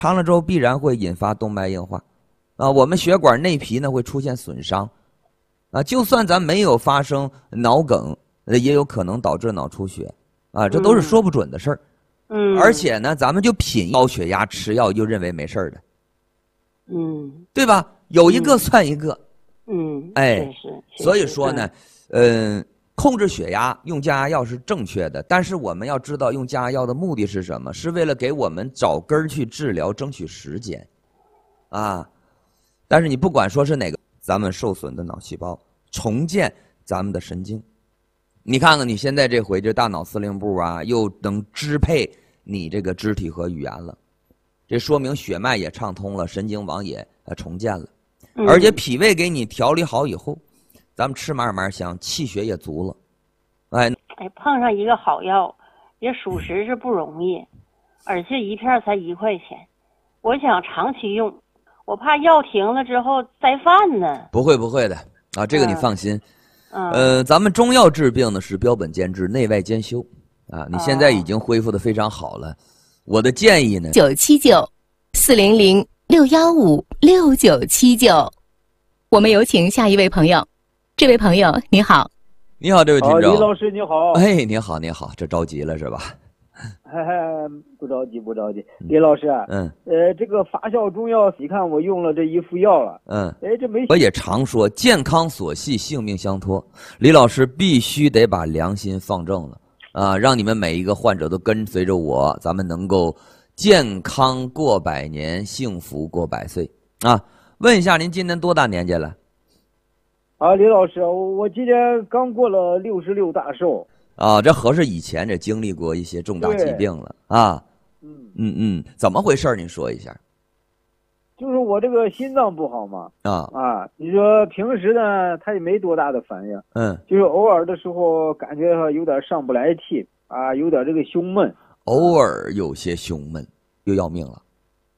长了之后必然会引发动脉硬化，我们血管内皮呢会出现损伤，就算咱没有发生脑梗，也有可能导致脑出血，这都是说不准的事儿。而且呢，咱们就品高血压吃药又认为没事儿的，对吧？有一个算一个，所以说呢，控制血压用降压药是正确的，但是我们要知道用降压药的目的是什么？是为了给我们找根儿去治疗，争取时间，但是你不管说是哪个，咱们受损的脑细胞重建咱们的神经，你看看你现在这回这大脑司令部又能支配你这个肢体和语言了，这说明血脉也畅通了，神经网也重建了，而且脾胃给你调理好以后，咱们吃慢慢香，气血也足了， 碰上一个好药，也属实是不容易，而且一片才1块钱，我想长期用，我怕药停了之后再犯呢。 不会的这个你放心。咱们中药治病呢是标本兼治，内外兼修你现在已经恢复得非常好了。我的建议呢 979-400-615-6979，我们有请下一位朋友。这位朋友你好。 你好，这位听众。 李老师你好。 你好，这着急了是吧？ 不着急。李老师，这个发酵中药，你看我用了这一副药了，这没。 我也常说健康所系，性命相托。李老师必须得把良心放正了让你们每一个患者都跟随着我，咱们能够健康过100年，幸福过100岁问一下您今年多大年纪了？ 李老师，我今年刚过了66大寿。 这合适以前这经历过一些重大疾病了怎么回事您说一下。 就是我这个心脏不好嘛你说平时呢它也没多大的反应就是偶尔的时候感觉有点上不来气有点这个胸闷， 偶尔有些胸闷又要命了